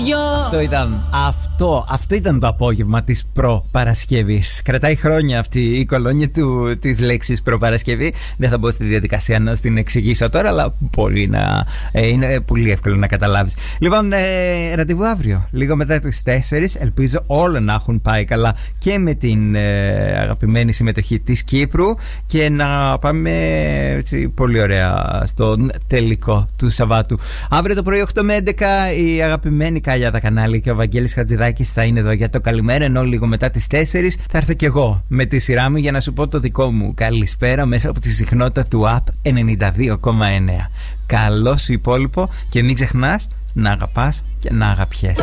Αυτό ήταν το απόγευμα της προπαρασκευής. Κρατάει χρόνια αυτή η κολόνια της λέξης προπαρασκευή. Δεν θα μπω στη διαδικασία να την εξηγήσω τώρα, αλλά μπορεί να είναι πολύ εύκολο να καταλάβεις. Λοιπόν, ραντεβού αύριο, λίγο μετά τις 4. Ελπίζω όλα να έχουν πάει καλά και με την αγαπημένη συμμετοχή της Κύπρου και να πάμε έτσι, πολύ ωραία στον τελικό του Σαββάτου. Αύριο το πρωί 8 με 11 η αγαπημένη Κάλια Κανάλη και ο Βαγγέλης Χατζηδάκης θα είναι εδώ για το καλημέρα, ενώ λίγο μετά τις 4 θα έρθω κι εγώ με τη σειρά μου για να σου πω το δικό μου καλησπέρα μέσα από τη συχνότητα του App 92,9. Καλό σου υπόλοιπο και μην ξεχνάς να αγαπάς και να αγαπιέσαι.